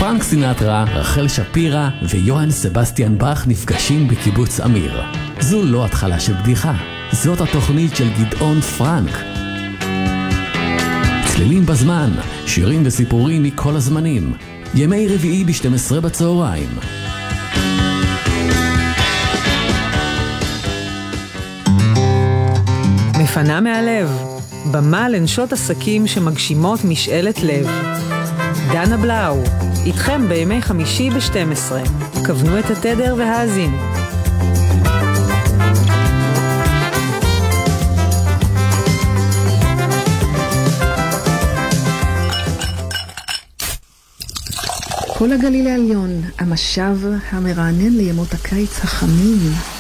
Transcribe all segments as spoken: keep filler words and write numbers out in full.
פרנק סינטרה, רחל שפירא ויוהאן סבסטיאן באך נפגשים בקיבוץ אמיר. זו לא התחלה של בדיחה, זאת התוכנית של גדעון פרנק. צלילים בזמן, שירים וסיפורים מכל הזמנים. ימי רביעי ב-שתים עשרה בצהריים. מפנה מהלב, במה לנשות עסקים שמגשימות משאלת לב. דנה בלאו, איתכם בימי חמישי ב-שתים עשרה. כוונו את התדר והאזינו. כל הגליל העליון, המשב המרענן לימות הקיץ החמים.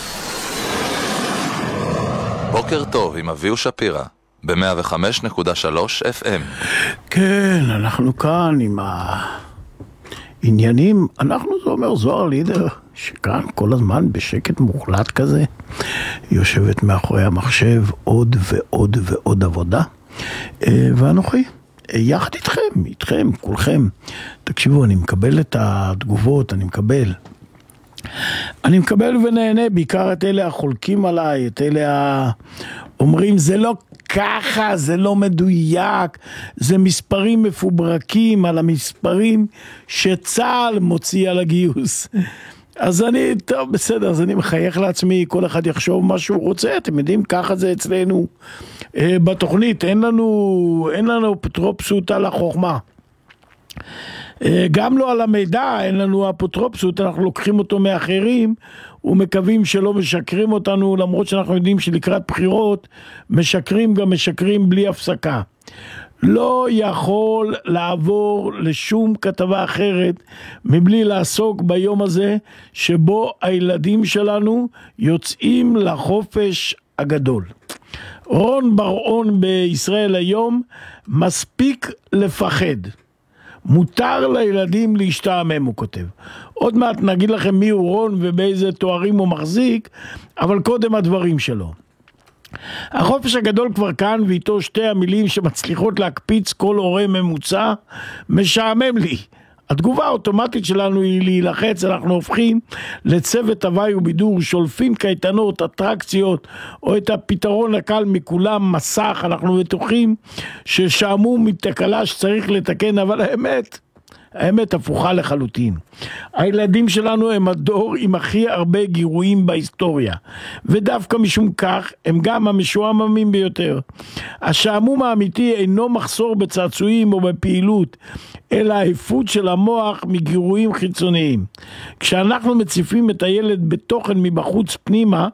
בוקר טוב עם אביהו שפירא, ב-מאה וחמש נקודה שלוש אף אם. כן, אנחנו כאן עם העניינים. אנחנו, זה אומר זוהר לידר, שכאן כל הזמן בשקט מוחלט כזה, יושבת מאחורי המחשב עוד ועוד ועוד עבודה. ואנוכי, יחד איתכם, איתכם, כולכם. תקשיבו, אני מקבל את התגובות, אני מקבל. אני מקבל ונהנה בעיקר את אלה החולקים עליי, את אלה אומרים זה לא ככה, זה לא מדויק, זה מספרים מפוברקים על המספרים שצה"ל מוציא על הגיוס. אז אני, טוב, בסדר, אז אני מחייך לעצמי, כל אחד יחשוב מה שהוא רוצה, אתם יודעים, ככה זה אצלנו אה, בתוכנית, אין לנו, אין לנו אפוטרופסות על החוכמה. אה, גם לא על המידע, אין לנו אפוטרופסות, אנחנו לוקחים אותו מאחרים, ומקווים שלא משקרים אותנו, למרות שאנחנו יודעים שלקראת בחירות, משקרים גם משקרים בלי הפסקה. לא יכול לעבור לשום כתבה אחרת מבלי לעסוק ביום הזה שבו הילדים שלנו יוצאים לחופש הגדול. רון בר-און בישראל היום, מספיק לפחד. מותר לילדים להשתעמם, הוא כותב. עוד מעט נגיד לכם מי הוא רון ובאיזה תוארים הוא מחזיק, אבל קודם הדברים שלו. החופש הגדול כבר כאן, ואיתו שתי המילים שמצליחות להקפיץ כל הורה ממוצע, משעמם לי. התגובה האוטומטית שלנו היא להילחץ, אנחנו הופכים לצוות הוואי ובידור, שולפים קייטנות, אטרקציות, או את הפתרון הקל מכולם, מסך, אנחנו בטוחים ששעמו מתקלה שצריך לתקן, אבל האמת, האמת הפוכה לחלוטין. הילדים שלנו הם הדור עם הכי הרבה גירויים בהיסטוריה, ודווקא משום כך הם גם המשועממים ביותר. השעמום האמיתי אינו מחסור בצעצועים או בפעילות, אלא העייפות של המוח מגירויים חיצוניים. כשאנחנו מציפים את הילד בתוכן מבחוץ פנימה,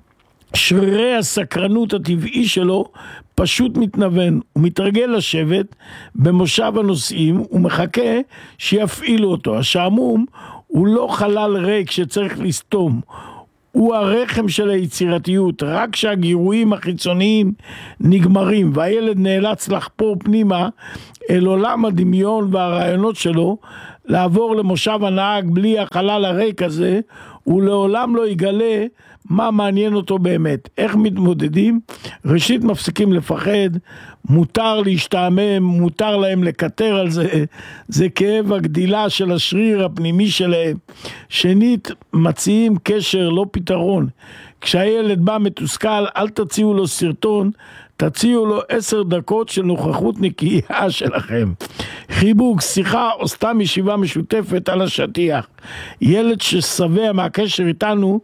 שרירי הסקרנות הטבעי שלו פשוט מתנוון, הוא מתרגל לשבת במושב הנושאים ומחכה שיפעילו אותו. השעמום הוא לא חלל ריק שצריך לסתום, הוא הרחם של היצירתיות. רק כשהגירויים החיצוניים נגמרים והילד נאלץ לחפור פנימה אל עולם הדמיון והרעיונות שלו, לעבור למושב הנהג בלי החלל הריק הזה, הוא לעולם לא יגלה מה מעניין אותו באמת. איך מתמודדים? ראשית מפסיקים לפחד, מותר להשתעמם, מותר להם לקטר על זה, זה כאב הגדילה של השריר הפנימי שלהם. שנית, מציעים קשר, לא פתרון. כשהילד בא מתוסכל, אל תציעו לו סרטון, תציעו לו עשר דקות של נוכחות נקייה שלכם. חיבוק, שיחה או סתם ישיבה משותפת על השטיח. ילד ששבע מהקשר איתנו,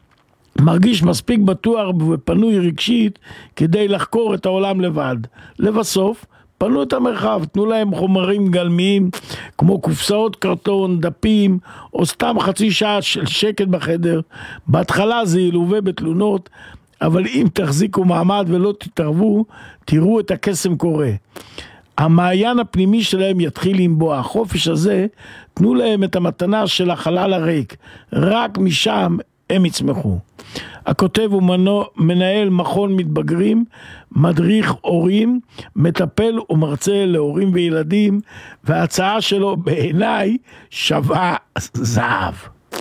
מרגיש מספיק בטוח ופנוי רגשית כדי לחקור את העולם לבד. לבסוף, פנו את המרחב, תנו להם חומרים גלמיים כמו קופסאות קרטון, דפים או סתם חצי שעה של שקט בחדר. בהתחלה זה ילווה בתלונות, אבל אם תחזיקו מעמד ולא תתערבו, תראו את הקסם קורה. המעיין הפנימי שלהם יתחיל לנבוע. החופש הזה, תנו להם את המתנה של החלל הריק. רק משם הם יצמחו. הכותב הוא מנו, מנהל מכון מתבגרים, מדריך הורים, מטפל ומרצה להורים וילדים, וההצעה שלו בעיניי שווה זהב.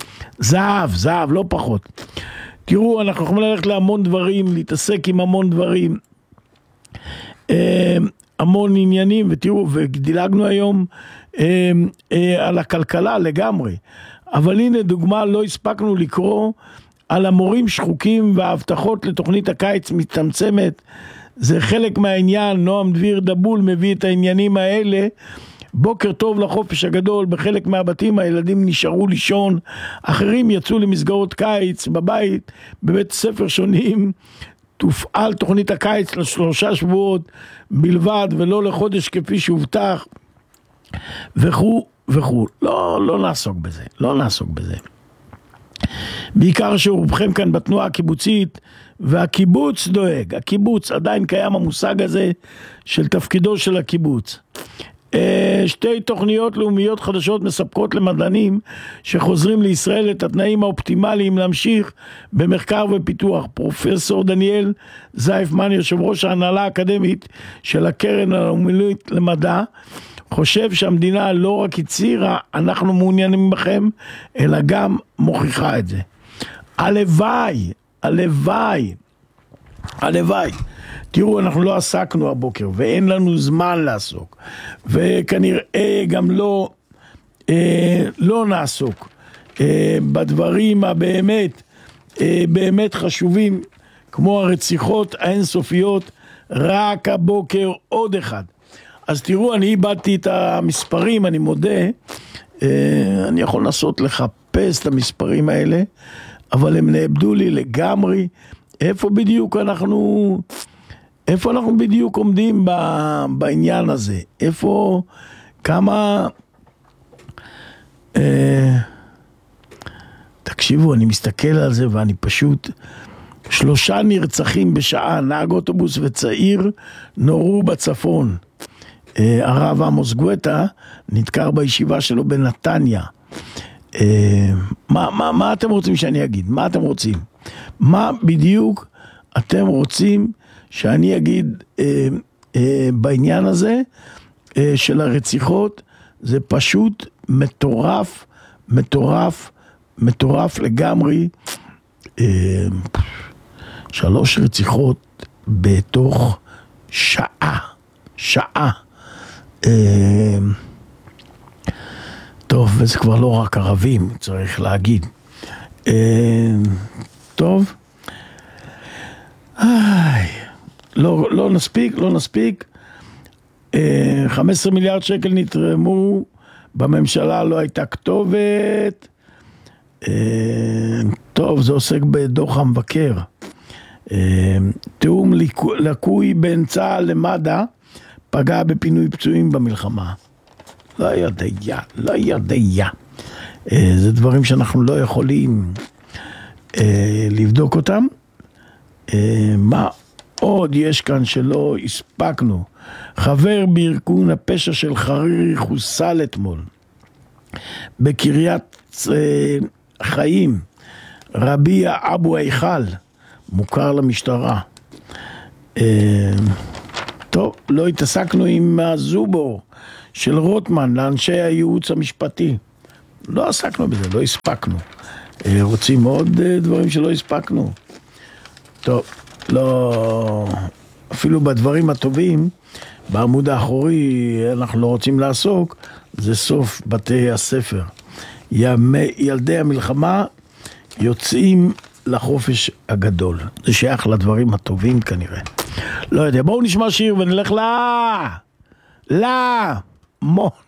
זהב, זהב, לא פחות. תראו, אנחנו יכולים ללכת להמון דברים, להתעסק עם המון דברים, המון עניינים, ותראו, ודילגנו היום אה, אה, על הכלכלה לגמרי. אבל הנה דוגמה, לא הספקנו לקרוא על המורים שחוקים וההבטחות לתוכנית הקיץ מצטמצמת. זה חלק מהעניין, נועם דביר דבול מביא את העניינים האלה. בוקר טוב לחופש הגדול, בחלק מהבתים הילדים נשארו לישון, אחרים יצאו למסגרות קיץ בבית, בבית ספר שונים, תופעל תוכנית הקיץ לשלושה שבועות בלבד, ולא לחודש כפי שהובטח, וכו' וכו'. לא, לא נעסוק בזה, לא נעסוק בזה. בעיקר שרובכם כאן בתנועה הקיבוצית, והקיבוץ דואג, הקיבוץ, עדיין קיים המושג הזה של תפקידו של הקיבוץ. שתי תוכניות לאומיות חדשות מספקות למדענים שחוזרים לישראל את התנאים האופטימליים להמשיך במחקר ופיתוח. פרופסור דניאל זייפמן, יושב ראש ההנהלה האקדמית של הקרן הלאומית למדע, חושב שהמדינה לא רק הצהירה אנחנו מעוניינים בכם, אלא גם מוכיחה את זה. הלוואי, הלוואי, הלוואי. תראו, אנחנו לא עסקנו הבוקר, ואין לנו זמן לעסוק, וכנראה גם לא, אה, לא נעסוק אה, בדברים הבאמת, אה, באמת חשובים, כמו הרציחות האינסופיות, רק הבוקר עוד אחד. אז תראו, אני איבדתי את המספרים, אני מודה, אה, אני יכול לנסות לחפש את המספרים האלה, אבל הם נאבדו לי לגמרי. איפה בדיוק אנחנו... איפה אנחנו בדיוק עומדים בעניין הזה? איפה, כמה... אה, תקשיבו, אני מסתכל על זה ואני פשוט... שלושה נרצחים בשעה, נהג אוטובוס וצעיר נורו בצפון. אה, הרב עמוס גואטה נדקר בישיבה שלו בנתניה. אה, מה, מה, מה אתם רוצים שאני אגיד? מה אתם רוצים? מה בדיוק אתם רוצים שאני אגיד אה, אה, בעניין הזה אה, של הרציחות? זה פשוט מטורף, מטורף, מטורף לגמרי. אה, שלוש רציחות בתוך שעה, שעה. אה, טוב, וזה כבר לא רק ערבים, צריך להגיד. אה, טוב. איי. לא, לא נספיק, לא נספיק. חמישה עשר מיליארד שקל נתרמו, בממשלה לא הייתה כתובת. טוב, זה עוסק בדוח המבקר. תאום לקוי בין צה"ל למד"א, פגע בפינוי פצועים במלחמה. לא יודע, לא יודע. זה דברים שאנחנו לא יכולים לבדוק אותם. מה עוד יש כאן שלא הספקנו? חבר בארגון הפשע של חרירי חוסל אתמול בקריית חיים, רביע אבו היכל, מוכר למשטרה. טוב, לא התעסקנו עם הזובור של רוטמן לאנשי הייעוץ המשפטי, לא עסקנו בזה, לא הספקנו. רוצים עוד דברים שלא הספקנו? טוב, לא, אפילו בדברים הטובים, בעמוד האחורי אנחנו לא רוצים לעסוק, זה סוף בתי הספר. ילדי המלחמה יוצאים לחופש הגדול. זה שייך לדברים הטובים כנראה. לא יודע, בואו נשמע שיר ונלך לה, לה, מון